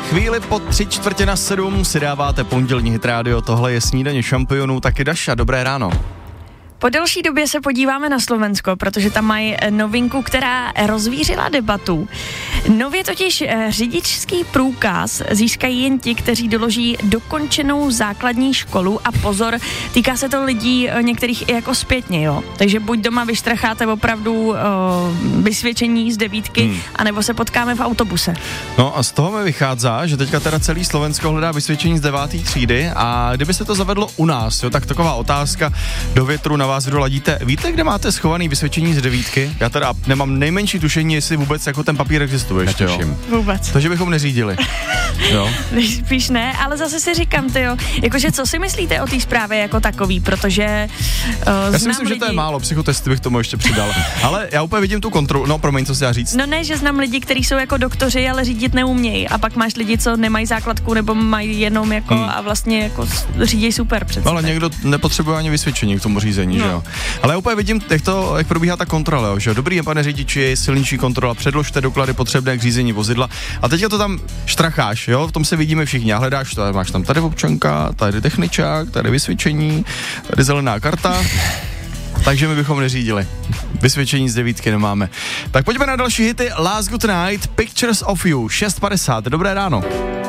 Chvíli po 6:45 si dáváte pondělní Hit Radio, tohle je Snídaně šampionů, taky Daša, dobré ráno. Po delší době se podíváme na Slovensko, protože tam mají novinku, která rozvířila debatu. Nově totiž řidičský průkaz získají jen ti, kteří doloží dokončenou základní školu a pozor, týká se to lidí některých i jako zpětně, jo. Takže buď doma vyštracháte opravdu vysvědčení z 9, anebo se potkáme v autobuse. No a z toho mi vychází, že teďka teda celý Slovensko hledá vysvědčení z 9. třídy a kdyby se to zavedlo u nás, jo, tak taková otázka do větru na vás, kdo ladíte. Víte, kde máte schovaný vysvědčení z 9? Já teda nemám nejmenší tušení, jestli vůbec jako ten papír existuje ještě, jo. Vůbec. Takže bychom neřídili. Jo. Spíš ne, ale zase si říkám, tyjo, jakože co si myslíte o té zprávě jako takový, protože já si myslím, že to je málo, psychotesty bych tomu ještě přidal. Ale já úplně vidím tu kontrolu, no promiň, co si já říct. No ne, že znám lidi, kteří jsou jako doktoři, ale řídit neumějí a pak máš lidi, co nemají základku nebo mají jenom jako a vlastně jako řídí super přece. Ale někdo nepotřebuje ani vysvědčení k tomu řízení, že jo. Ale já úplně vidím, jak probíhá ta kontrola, jo, že dobrý, pane řidiči, silniční kontrola, předložte doklady potřebné k řízení vozidla. A teďka to tam štracháš, jo, v tom se vidíme všichni. A hledáš to, máš tam tady občanka, tady techničák, tady vysvědčení, tady zelená karta. Takže my bychom neřídili. Vysvědčení z 9 nemáme. Tak pojďme na další hity. Last Good Night, Pictures of You, 6:50. Dobré ráno.